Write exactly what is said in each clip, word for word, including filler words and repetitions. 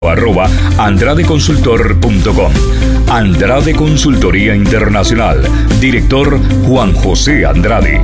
arroba andradeconsultor punto com. Andrade Consultoría Internacional. Director Juan José Andrade.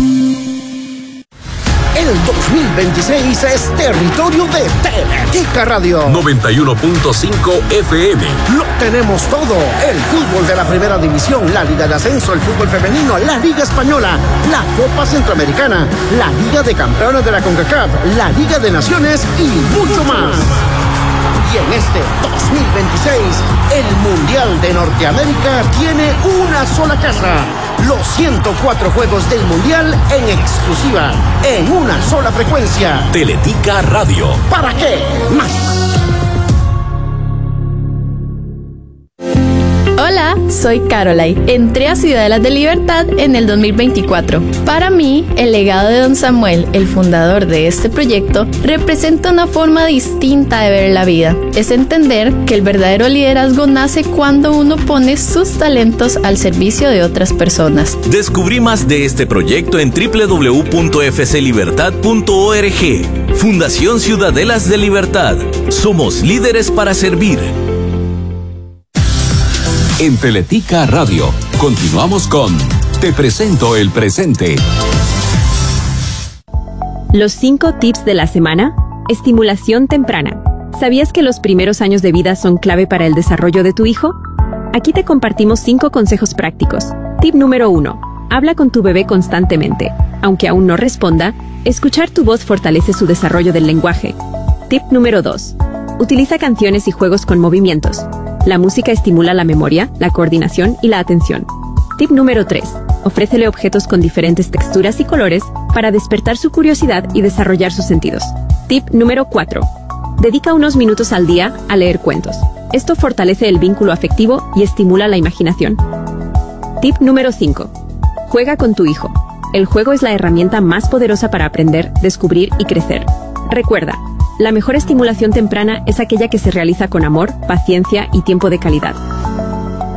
El dos mil veintiséis es territorio de Teletica Radio. noventa y uno punto cinco F M. Lo tenemos todo. El fútbol de la primera división, la Liga de Ascenso, el fútbol femenino, la Liga Española, la Copa Centroamericana, la Liga de Campeones de la CONCACAF, la Liga de Naciones y mucho más. Y en este dos mil veintiséis, el Mundial de Norteamérica tiene una sola casa. Los ciento cuatro juegos del Mundial en exclusiva, en una sola frecuencia. Teletica Radio. ¿Para qué más? Hola, soy Caroline. Entré a Ciudadelas de Libertad en el dos mil veinticuatro. Para mí, el legado de don Samuel, el fundador de este proyecto, representa una forma distinta de ver la vida. Es entender que el verdadero liderazgo nace cuando uno pone sus talentos al servicio de otras personas. Descubrí más de este proyecto en doble u doble u doble u punto f c libertad punto org. Fundación Ciudadelas de Libertad. Somos líderes para servir. En Teletica Radio, continuamos con Te presento el presente. Los cinco tips de la semana. Estimulación temprana. ¿Sabías que los primeros años de vida son clave para el desarrollo de tu hijo? Aquí te compartimos cinco consejos prácticos. Tip número uno. Habla con tu bebé constantemente. Aunque aún no responda, escuchar tu voz fortalece su desarrollo del lenguaje. Tip número dos. Utiliza canciones y juegos con movimientos. La música estimula la memoria, la coordinación y la atención. Tip número tres. Ofrécele objetos con diferentes texturas y colores para despertar su curiosidad y desarrollar sus sentidos. Tip número cuatro. Dedica unos minutos al día a leer cuentos. Esto fortalece el vínculo afectivo y estimula la imaginación. Tip número cinco. Juega con tu hijo. El juego es la herramienta más poderosa para aprender, descubrir y crecer. Recuerda, la mejor estimulación temprana es aquella que se realiza con amor, paciencia y tiempo de calidad.